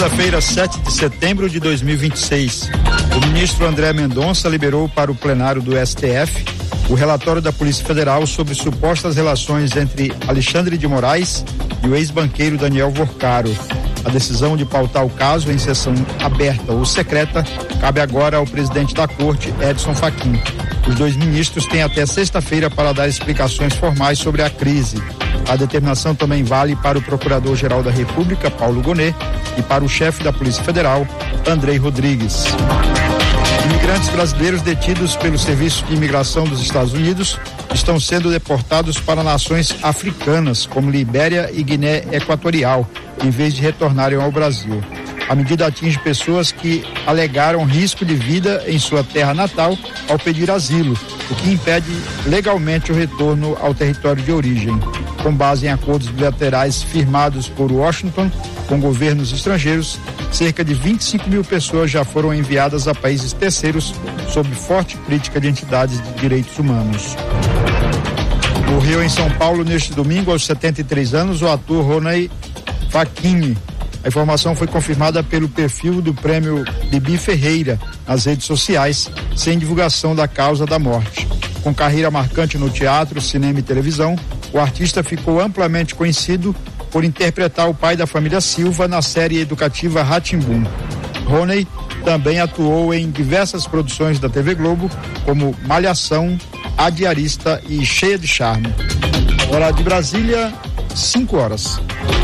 Segunda-feira, 7 de setembro de 2026. O ministro André Mendonça liberou para o plenário do STF o relatório da Polícia Federal sobre supostas relações entre Alexandre de Moraes e o ex-banqueiro Daniel Vorcaro. A decisão de pautar o caso em sessão aberta ou secreta cabe agora ao presidente da Corte, Edson Fachin. Os dois ministros têm até sexta-feira para dar explicações formais sobre a crise. A determinação também vale para o Procurador-Geral da República, Paulo Gonet, e para o chefe da Polícia Federal, Andrei Rodrigues. Imigrantes brasileiros detidos pelo Serviço de Imigração dos Estados Unidos estão sendo deportados para nações africanas, como Libéria e Guiné Equatorial, em vez de retornarem ao Brasil. A medida atinge pessoas que alegaram risco de vida em sua terra natal ao pedir asilo, o que impede legalmente o retorno ao território de origem. Com base em acordos bilaterais firmados por Washington com governos estrangeiros, cerca de 25 mil pessoas já foram enviadas a países terceiros sob forte crítica de entidades de direitos humanos. Morreu em São Paulo neste domingo, aos 73 anos, o ator Rony Facchini. A informação foi confirmada pelo perfil do prêmio Bibi Ferreira nas redes sociais, sem divulgação da causa da morte. Com carreira marcante no teatro, cinema e televisão, o artista ficou amplamente conhecido por interpretar o pai da família Silva na série educativa Rá-Tim-Bum. Rony também atuou em diversas produções da TV Globo, como Malhação, A Diarista e Cheia de Charme. Hora de Brasília, 5 horas.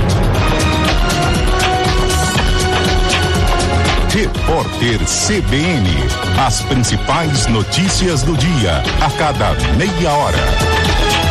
Repórter CBN. As principais notícias do dia, a cada meia hora.